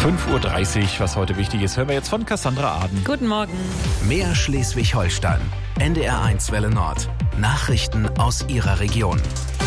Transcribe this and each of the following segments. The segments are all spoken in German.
5:30 Uhr, was heute wichtig ist, hören wir jetzt von Cassandra Aden. Guten Morgen. Mehr Schleswig-Holstein. NDR1 Welle Nord. Nachrichten aus Ihrer Region.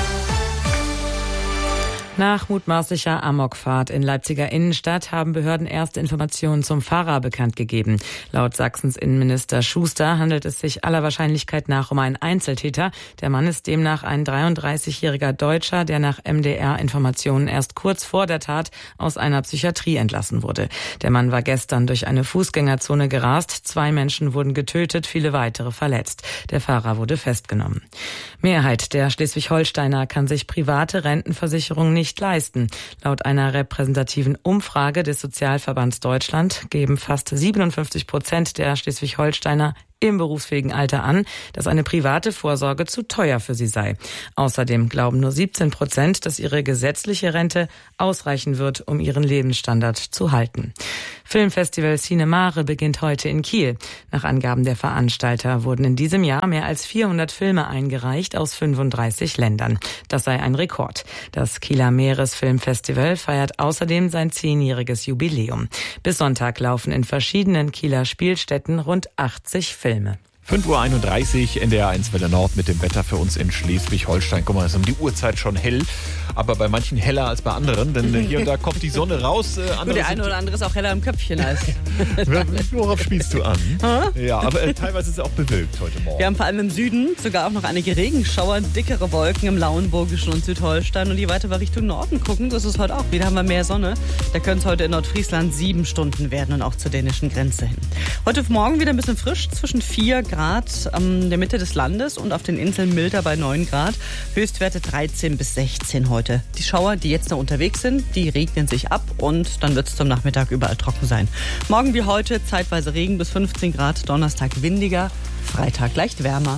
Nach mutmaßlicher Amokfahrt in Leipziger Innenstadt haben Behörden erste Informationen zum Fahrer bekannt gegeben. Laut Sachsens Innenminister Schuster handelt es sich aller Wahrscheinlichkeit nach um einen Einzeltäter. Der Mann ist demnach ein 33-jähriger Deutscher, der nach MDR-Informationen erst kurz vor der Tat aus einer Psychiatrie entlassen wurde. Der Mann war gestern durch eine Fußgängerzone gerast. 2 Menschen wurden getötet, viele weitere verletzt. Der Fahrer wurde festgenommen. Mehrheit der Schleswig-Holsteiner kann sich private Rentenversicherungen nicht leisten. Laut einer repräsentativen Umfrage des Sozialverbands Deutschland geben fast 57% der Schleswig-Holsteiner im berufsfähigen Alter an, dass eine private Vorsorge zu teuer für sie sei. Außerdem glauben nur 17%, dass ihre gesetzliche Rente ausreichen wird, um ihren Lebensstandard zu halten. Filmfestival Cinemare beginnt heute in Kiel. Nach Angaben der Veranstalter wurden in diesem Jahr mehr als 400 Filme eingereicht aus 35 Ländern. Das sei ein Rekord. Das Kieler Meeresfilmfestival feiert außerdem sein 10-jähriges Jubiläum. Bis Sonntag laufen in verschiedenen Kieler Spielstätten rund 80 Filme. 5:31 Uhr, NDR1 Welle Nord mit dem Wetter für uns in Schleswig-Holstein. Guck mal, es ist um die Uhrzeit schon hell, aber bei manchen heller als bei anderen, denn hier und da kommt die Sonne raus. Gut, der eine oder andere ist auch heller im Köpfchen als... Worauf spielst du an? Ja, aber teilweise ist es auch bewölkt heute Morgen. Wir haben vor allem im Süden sogar auch noch einige Regenschauer, dickere Wolken im Lauenburgischen und Südholstein. Und je weiter wir Richtung Norden gucken, das ist heute auch wieder, haben wir mehr Sonne. Da können es heute in Nordfriesland 7 Stunden werden und auch zur dänischen Grenze hin. Heute Morgen wieder ein bisschen frisch, zwischen 4 Grad in der Mitte des Landes und auf den Inseln milder bei 9 Grad. Höchstwerte 13 bis 16 heute. Die Schauer, die jetzt noch unterwegs sind, die regnen sich ab und dann wird es zum Nachmittag überall trocken sein. Morgen wie heute zeitweise Regen bis 15 Grad, Donnerstag windiger, Freitag leicht wärmer.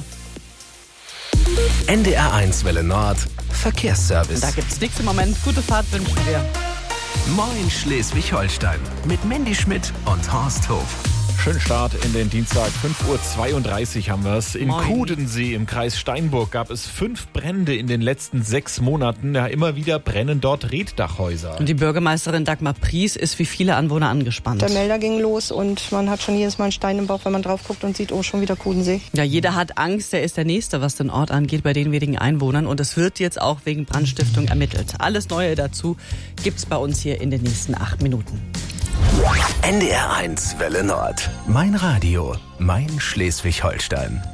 NDR1 Welle Nord. Verkehrsservice. Da gibt's nichts im Moment. Gute Fahrt wünschen wir. Moin Schleswig-Holstein. Mit Mandy Schmidt und Horst Hof. Schönen Start in den Dienstag, 5:32 Uhr haben wir es. In Kudensee im Kreis Steinburg gab es 5 Brände in den letzten 6 Monaten. Ja, immer wieder brennen dort Reetdachhäuser. Und die Bürgermeisterin Dagmar Pries ist wie viele Anwohner angespannt. Der Melder ging los und man hat schon jedes Mal einen Stein im Bauch, wenn man drauf guckt und sieht, oh, schon wieder Kudensee. Ja, jeder hat Angst, der ist der Nächste, was den Ort angeht, bei den wenigen Einwohnern. Und es wird jetzt auch wegen Brandstiftung ermittelt. Alles Neue dazu gibt's bei uns hier in den nächsten 8 Minuten. NDR1 Welle Nord. Mein Radio, mein Schleswig-Holstein.